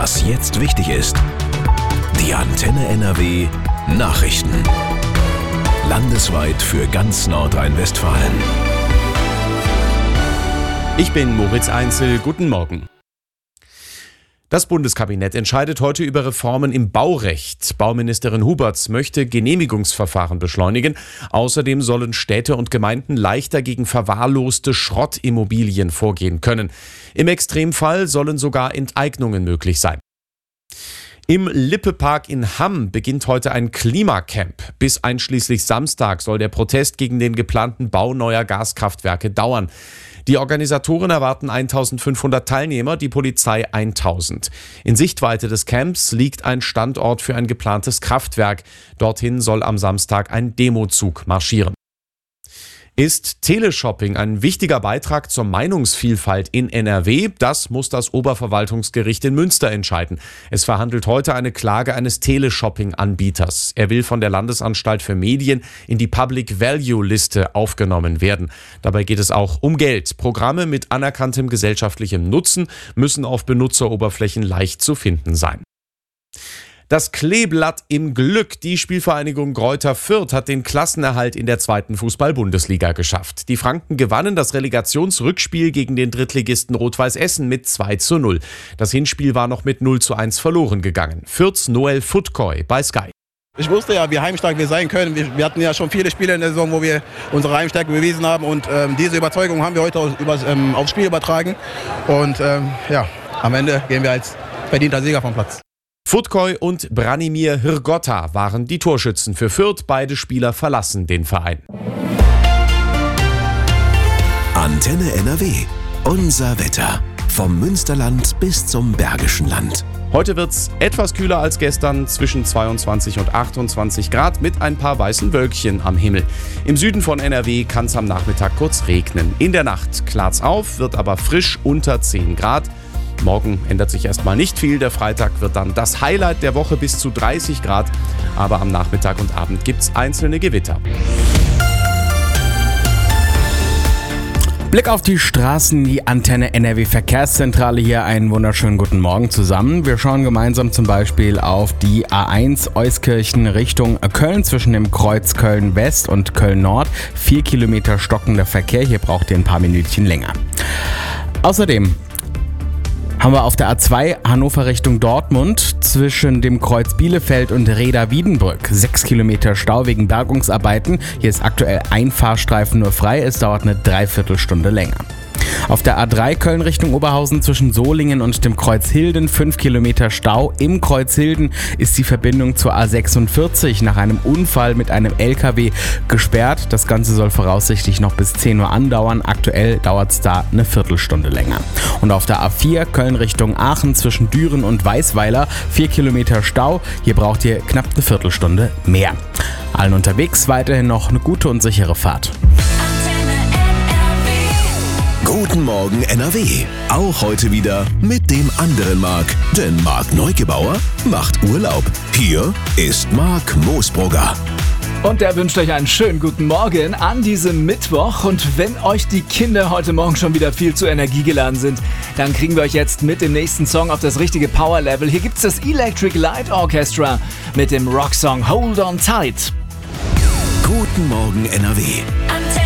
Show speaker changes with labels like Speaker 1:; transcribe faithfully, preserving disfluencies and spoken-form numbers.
Speaker 1: Was jetzt wichtig ist. Die Antenne N R W Nachrichten. Landesweit für ganz Nordrhein-Westfalen.
Speaker 2: Ich bin Moritz Einzel. Guten Morgen. Das Bundeskabinett entscheidet heute über Reformen im Baurecht. Bauministerin Huberts möchte Genehmigungsverfahren beschleunigen. Außerdem sollen Städte und Gemeinden leichter gegen verwahrloste Schrottimmobilien vorgehen können. Im Extremfall sollen sogar Enteignungen möglich sein. Im Lippe-Park in Hamm beginnt heute ein Klimacamp. Bis einschließlich Samstag soll der Protest gegen den geplanten Bau neuer Gaskraftwerke dauern. Die Organisatoren erwarten eintausendfünfhundert Teilnehmer, die Polizei tausend. In Sichtweite des Camps liegt ein Standort für ein geplantes Kraftwerk. Dorthin soll am Samstag ein Demozug marschieren. Ist Teleshopping ein wichtiger Beitrag zur Meinungsvielfalt in N R W? Das muss das Oberverwaltungsgericht in Münster entscheiden. Es verhandelt heute eine Klage eines Teleshopping-Anbieters. Er will von der Landesanstalt für Medien in die Public-Value-Liste aufgenommen werden. Dabei geht es auch um Geld. Programme mit anerkanntem gesellschaftlichem Nutzen müssen auf Benutzeroberflächen leicht zu finden sein. Das Kleeblatt im Glück. Die Spielvereinigung Greuther Fürth hat den Klassenerhalt in der zweiten Fußball-Bundesliga geschafft. Die Franken gewannen das Relegationsrückspiel gegen den Drittligisten Rot-Weiß Essen mit zwei zu null. Das Hinspiel war noch mit null zu eins verloren gegangen. Fürths Noel Futkoy bei Sky.
Speaker 3: Ich wusste ja, wie heimstark wir sein können. Wir, wir hatten ja schon viele Spiele in der Saison, wo wir unsere Heimstärke bewiesen haben. Und ähm, diese Überzeugung haben wir heute aus, über, ähm, aufs Spiel übertragen. Und ähm, ja, am Ende gehen wir als verdienter Sieger vom Platz.
Speaker 2: Futkoy und Branimir Hrgotta waren die Torschützen für Fürth. Beide Spieler verlassen den Verein.
Speaker 1: Antenne N R W. Unser Wetter. Vom Münsterland bis zum Bergischen Land.
Speaker 2: Heute wird es etwas kühler als gestern, zwischen zweiundzwanzig und achtundzwanzig Grad mit ein paar weißen Wölkchen am Himmel. Im Süden von N R W kann es am Nachmittag kurz regnen. In der Nacht klart's auf, wird aber frisch unter zehn Grad. Morgen ändert sich erstmal nicht viel. Der Freitag wird dann das Highlight der Woche bis zu dreißig Grad. Aber am Nachmittag und Abend gibt es einzelne Gewitter.
Speaker 4: Blick auf die Straßen, die Antenne N R W Verkehrszentrale hier. Einen wunderschönen guten Morgen zusammen. Wir schauen gemeinsam zum Beispiel auf die A eins Euskirchen Richtung Köln zwischen dem Kreuz Köln West und Köln Nord. Vier Kilometer stockender Verkehr. Hier braucht ihr ein paar Minütchen länger. Außerdem haben wir auf der A zwei Hannover Richtung Dortmund zwischen dem Kreuz Bielefeld und Reda-Wiedenbrück sechs Kilometer Stau wegen Bergungsarbeiten. Hier ist aktuell ein Fahrstreifen nur frei. Es dauert eine Dreiviertelstunde länger. Auf der A drei Köln Richtung Oberhausen zwischen Solingen und dem Kreuz Hilden fünf Kilometer Stau. Im Kreuz Hilden ist die Verbindung zur A sechsundvierzig nach einem Unfall mit einem L K W gesperrt. Das Ganze soll voraussichtlich noch bis zehn Uhr andauern. Aktuell dauert es da eine Viertelstunde länger. Und auf der A vier Köln Richtung Aachen zwischen Düren und Weißweiler vier Kilometer Stau. Hier braucht ihr knapp eine Viertelstunde mehr. Allen unterwegs weiterhin noch eine gute und sichere Fahrt.
Speaker 1: Guten Morgen N R W. Auch heute wieder mit dem anderen Marc. Denn Marc Neugebauer macht Urlaub. Hier ist Marc Moosbrugger.
Speaker 5: Und der wünscht euch einen schönen guten Morgen an diesem Mittwoch. Und wenn euch die Kinder heute Morgen schon wieder viel zu energiegeladen sind, dann kriegen wir euch jetzt mit dem nächsten Song auf das richtige Power-Level. Hier gibt's das Electric Light Orchestra mit dem Rocksong Hold On Tight.
Speaker 1: Guten Morgen N R W.